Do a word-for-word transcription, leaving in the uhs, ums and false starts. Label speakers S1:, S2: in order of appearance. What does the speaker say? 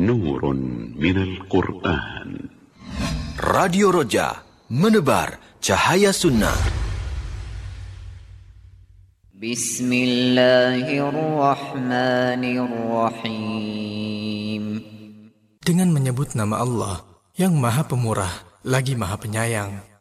S1: نور من القرآن.
S2: Radio Roja, menebar cahaya sunnah.
S3: Bismillahirrahmanirrahim. Dengan menyebut nama Allah yang Maha Pemurah lagi Maha Penyayang.